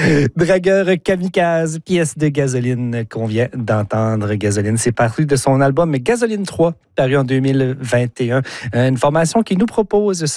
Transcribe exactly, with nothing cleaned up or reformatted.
Dragueur kamikaze, pièce de Gasoline qu'on vient d'entendre. Gasoline, c'est paru de son album Gasoline trois, paru en deux mille vingt et un. Une formation qui nous propose ce